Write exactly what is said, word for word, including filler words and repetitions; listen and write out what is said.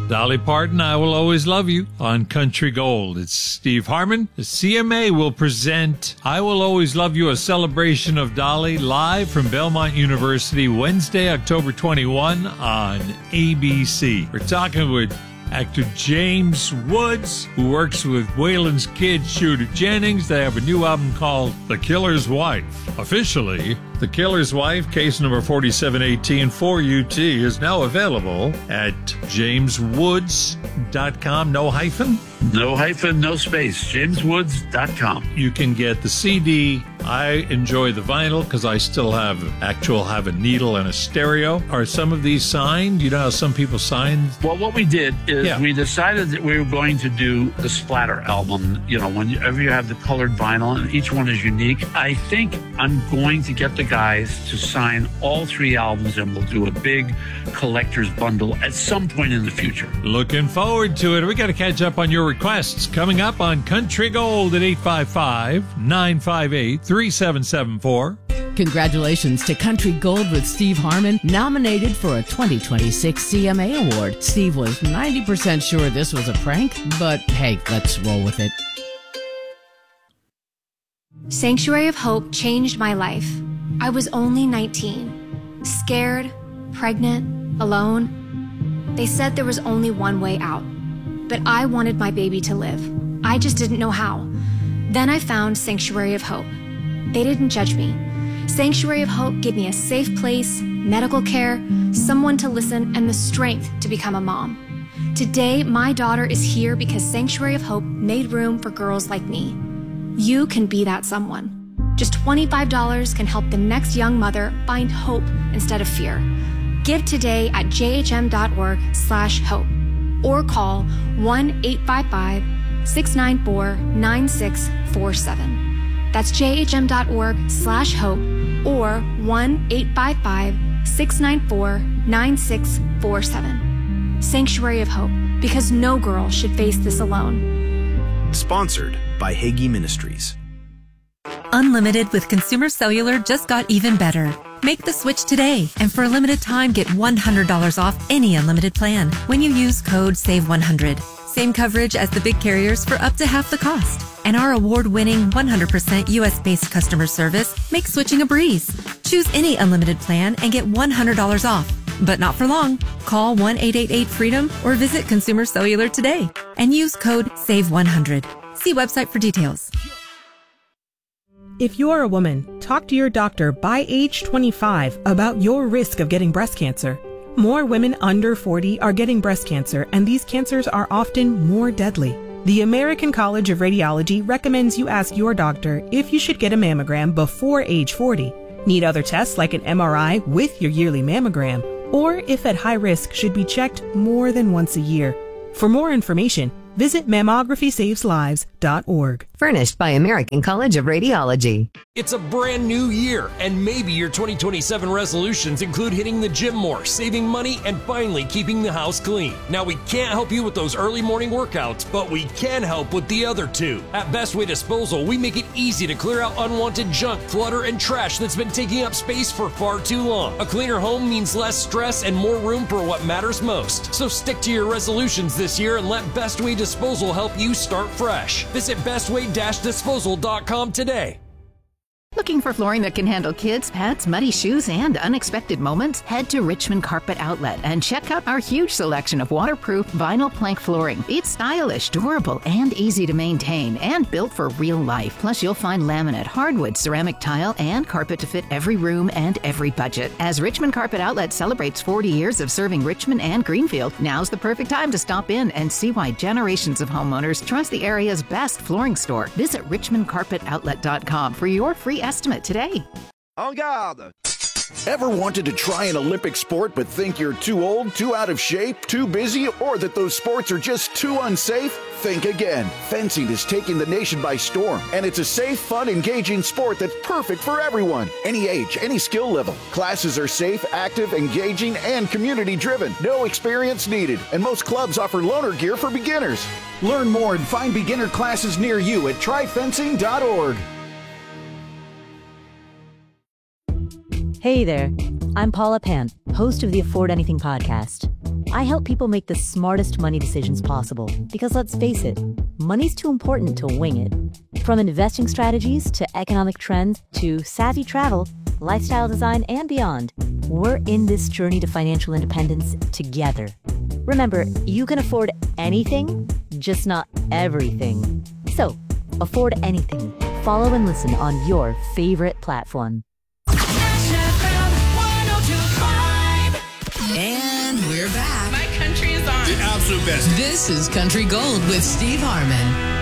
Dolly Parton, I Will Always Love You on Country Gold. It's Steve Harmon. The C M A will present I Will Always Love You, a celebration of Dolly, live from Belmont University, Wednesday, October twenty-first on A B C. We're talking with actor James Woods, who works with Waylon's kid, Shooter Jennings. They have a new album called The Killer's Wife. Officially, The Killer's Wife, case number forty-seven eighteen for U T, is now available at james woods dot com. No hyphen? No hyphen, no space. james woods dot com. You can get the C D. I enjoy the vinyl because I still have actual have a needle and a stereo. Are some of these signed? You know how some people sign? Well, what we did is Yeah. we decided that we were going to do the Splatter album. You know, whenever you have the colored vinyl, and each one is unique. I think I'm going to get the guys to sign all three albums, and we'll do a big collector's bundle at some point in the future. Looking forward to it. We got to catch up on your requests coming up on Country Gold at eight five five, nine five eight, three seven seven four. Congratulations to Country Gold with Steve Harmon, nominated for a twenty twenty-six C M A award. Steve was ninety percent sure this was a prank, but hey, let's roll with it. Sanctuary of Hope changed my life. I was only nineteen, scared, pregnant, alone. They said there was only one way out, but I wanted my baby to live. I just didn't know how. Then I found Sanctuary of Hope. They didn't judge me. Sanctuary of Hope gave me a safe place, medical care, someone to listen, and the strength to become a mom. Today, my daughter is here because Sanctuary of Hope made room for girls like me. You can be that someone. Just twenty-five dollars can help the next young mother find hope instead of fear. Give today at jhm.org slash hope or call one eight five five, six nine four, nine six four seven. That's jhm.org slash hope or one eight five five, six nine four, nine six four seven. Sanctuary of Hope, because no girl should face this alone. Sponsored by Hagee Ministries. Unlimited with Consumer Cellular just got even better. Make the switch today, and for a limited time, get one hundred dollars off any unlimited plan when you use code save one hundred. Same coverage as the big carriers for up to half the cost. And our award-winning one hundred percent U S-based customer service makes switching a breeze. Choose any unlimited plan and get one hundred dollars off. But not for long. Call one eight eight eight freedom or visit Consumer Cellular today and use code save one hundred. See website for details. If you're a woman, talk to your doctor by age twenty-five about your risk of getting breast cancer. More women under forty are getting breast cancer, and these cancers are often more deadly. The American College of Radiology recommends you ask your doctor if you should get a mammogram before age forty, need other tests like an M R I with your yearly mammogram, or if at high risk should be checked more than once a year. For more information, visit mammography saves lives dot org. Furnished by American College of Radiology. It's a brand new year, and maybe your twenty twenty-seven resolutions include hitting the gym more, saving money, and finally keeping the house clean. Now, we can't help you with those early morning workouts, but we can help with the other two. At Best Way Disposal, we make it easy to clear out unwanted junk, clutter, and trash that's been taking up space for far too long. A cleaner home means less stress and more room for what matters most. So stick to your resolutions this year and let Best Way Disposal help you start fresh. Visit best way disposal dot com today. Looking for flooring that can handle kids, pets, muddy shoes, and unexpected moments? Head to Richmond Carpet Outlet and check out our huge selection of waterproof vinyl plank flooring. It's stylish, durable, and easy to maintain, and built for real life. Plus, you'll find laminate, hardwood, ceramic tile, and carpet to fit every room and every budget. As Richmond Carpet Outlet celebrates forty years of serving Richmond and Greenfield, now's the perfect time to stop in and see why generations of homeowners trust the area's best flooring store. Visit richmond carpet outlet dot com for your free estimate today. En garde! Ever wanted to try an Olympic sport but think you're too old, too out of shape, too busy, or that those sports are just too unsafe? Think again. Fencing is taking the nation by storm, and it's a safe, fun, engaging sport that's perfect for everyone. Any age, any skill level. Classes are safe, active, engaging, and community-driven. No experience needed, and most clubs offer loaner gear for beginners. Learn more and find beginner classes near you at try fencing dot org. Hey there, I'm Paula Pant, host of the Afford Anything podcast. I help people make the smartest money decisions possible because, let's face it, money's too important to wing it. From investing strategies to economic trends to savvy travel, lifestyle design, and beyond, we're in this journey to financial independence together. Remember, you can afford anything, just not everything. So, afford anything. Follow and listen on your favorite platform. And we're back. My country is on. The absolute best. This is Country Gold with Steve Harmon.